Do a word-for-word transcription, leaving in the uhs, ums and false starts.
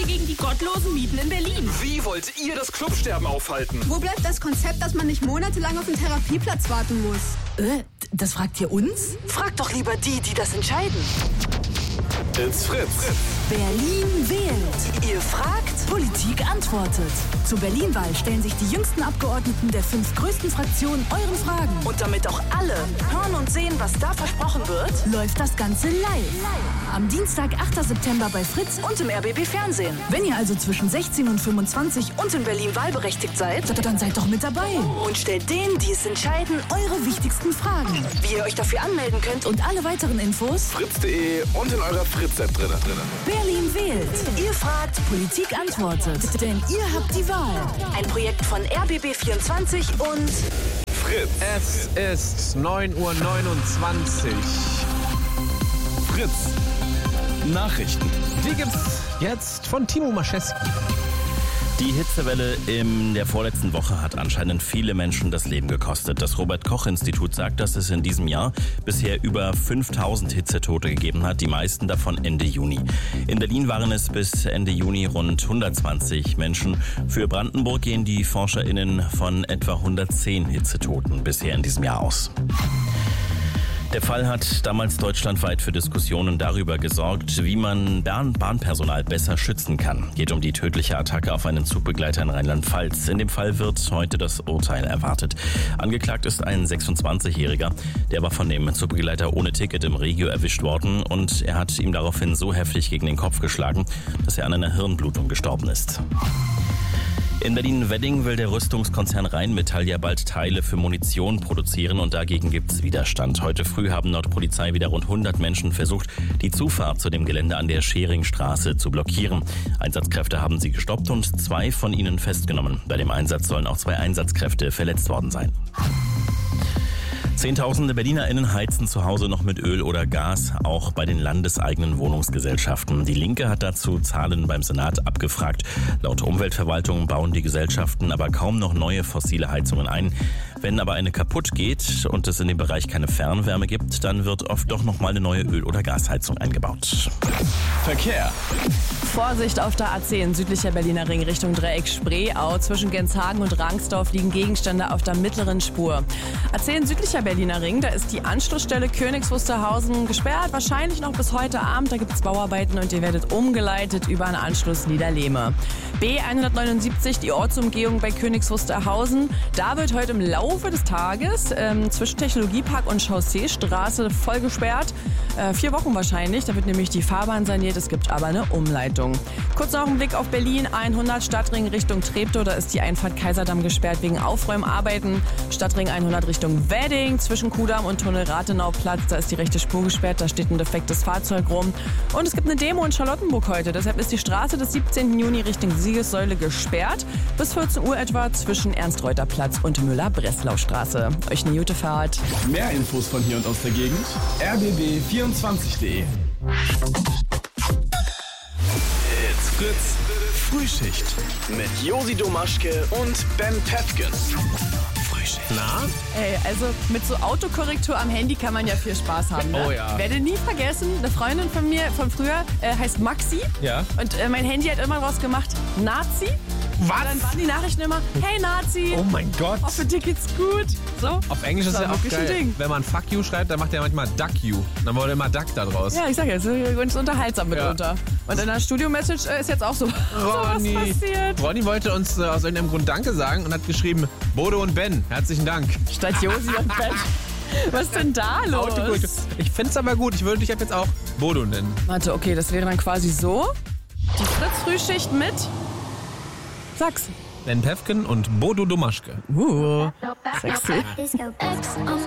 gegen die gottlosen Mieten in Berlin. Wie wollt ihr das Clubsterben aufhalten? Wo bleibt das Konzept, dass man nicht monatelang auf den Therapieplatz warten muss? Äh, das fragt ihr uns? Fragt doch lieber die, die das entscheiden. It's Fritz. Berlin wählt. Ihr fragt, Politik antwortet. Zur Berlin-Wahl stellen sich die jüngsten Abgeordneten der fünf größten Fraktionen euren Fragen. Und damit auch alle hören und sehen, was da versprochen wird, läuft das Ganze live. Am Dienstag, achter September bei Fritz und im R B B Fernsehen. Wenn ihr also zwischen sechzehn und fünfundzwanzig und in Berlin wahlberechtigt seid, dann seid doch mit dabei. Und stellt denen, die es entscheiden, eure wichtigsten Fragen. Wie ihr euch dafür anmelden könnt und alle weiteren Infos fritz punkt de und in eurer Fritz-App drin. Berlin wählt. Ihr fragt, Politik antwortet. Denn ihr habt die Wahl. Ein Projekt von R B B vierundzwanzig und Fritz. Es ist neun Uhr neunundzwanzig. Fritz. Nachrichten. Die gibt's jetzt von Timo Maschewski. Die Hitzewelle in der vorletzten Woche hat anscheinend viele Menschen das Leben gekostet. Das Robert-Koch-Institut sagt, dass es in diesem Jahr bisher über fünftausend Hitzetote gegeben hat, die meisten davon Ende Juni. In Berlin waren es bis Ende Juni rund hundertzwanzig Menschen. Für Brandenburg gehen die ForscherInnen von etwa hundertzehn Hitzetoten bisher in diesem Jahr aus. Der Fall hat damals deutschlandweit für Diskussionen darüber gesorgt, wie man Bahn- Bahnpersonal besser schützen kann. Geht um die tödliche Attacke auf einen Zugbegleiter in Rheinland-Pfalz. In dem Fall wird heute das Urteil erwartet. Angeklagt ist ein sechsundzwanzigjähriger. Der war von dem Zugbegleiter ohne Ticket im Regio erwischt worden und er hat ihm daraufhin so heftig gegen den Kopf geschlagen, dass er an einer Hirnblutung gestorben ist. In Berlin-Wedding will der Rüstungskonzern Rheinmetall ja bald Teile für Munition produzieren und dagegen gibt's Widerstand. Heute früh haben laut Polizei wieder rund hundert Menschen versucht, die Zufahrt zu dem Gelände an der Scheringstraße zu blockieren. Einsatzkräfte haben sie gestoppt und zwei von ihnen festgenommen. Bei dem Einsatz sollen auch zwei Einsatzkräfte verletzt worden sein. Zehntausende BerlinerInnen heizen zu Hause noch mit Öl oder Gas, auch bei den landeseigenen Wohnungsgesellschaften. Die Linke hat dazu Zahlen beim Senat abgefragt. Laut Umweltverwaltung bauen die Gesellschaften aber kaum noch neue fossile Heizungen ein. Wenn aber eine kaputt geht und es in dem Bereich keine Fernwärme gibt, dann wird oft doch noch mal eine neue Öl- oder Gasheizung eingebaut. Verkehr. Vorsicht auf der A zehn, südlicher Berliner Ring Richtung Dreieck Spreeau. Zwischen Genshagen und Rangsdorf liegen Gegenstände auf der mittleren Spur. A zehn, südlicher Berliner Ring, da ist die Anschlussstelle Königs Wusterhausen gesperrt. Wahrscheinlich noch bis heute Abend, da gibt es Bauarbeiten und ihr werdet umgeleitet über einen Anschluss Niederlehme. B hundertneunundsiebzig, die Ortsumgehung bei Königs Wusterhausen. Da wird heute im Laufe des Tages ähm, zwischen Technologiepark und Chausseestraße voll gesperrt. Äh, vier Wochen wahrscheinlich, da wird nämlich die Fahrbahn saniert. Es gibt aber eine Umleitung. Kurz noch ein Blick auf Berlin hundert, Stadtring Richtung Treptow. Da ist die Einfahrt Kaiserdamm gesperrt wegen Aufräumarbeiten. Stadtring hundert Richtung Wedding. Zwischen Kudamm und Tunnel Rathenauplatz, da ist die rechte Spur gesperrt. Da steht ein defektes Fahrzeug rum. Und es gibt eine Demo in Charlottenburg heute. Deshalb ist die Straße des siebzehnten Juni Richtung Siegessäule gesperrt. Bis vierzehn Uhr etwa zwischen Ernst-Reuter-Platz und Müller-Breslau-Straße. Euch eine gute Fahrt. Mehr Infos von hier und aus der Gegend. r b b vierundzwanzig punkt de. It's Fritz. Frühschicht. Mit Josi Domaschke und Ben Pefken. Frühschicht. Na? Ey, also mit so Autokorrektur am Handy kann man ja viel Spaß haben. Ne? Oh ja. Werde nie vergessen, eine Freundin von mir von früher äh, heißt Maxi. Ja. Und äh, mein Handy hat immer draus gemacht, Nazi. Was? Und dann waren die Nachrichten immer, hey Nazi, Oh mein Gott. hoffe dir geht's gut. So. Auf Englisch ist Das ja war auch wirklich ein geil. Ding. Wenn man Fuck you schreibt, dann macht er manchmal Duck you. Dann wurde immer Duck da draus. Ja, ich sag ja, so ganz unterhaltsam mitunter. Und in der Studio-Message äh, ist jetzt auch so, so was passiert. Ronny wollte uns äh, aus irgendeinem Grund Danke sagen und hat geschrieben, Bodo und Ben, herzlichen Dank. Statt Josi und Ben. Was ist denn da los? Autokorrektur. Ich find's aber gut. Ich würde dich ab jetzt auch Bodo nennen. Warte, okay, das wäre dann quasi so. Die Fritz-Frühschicht mit... Sag's. Ben Pefken und Bodo Domaschke. Uh, sexy.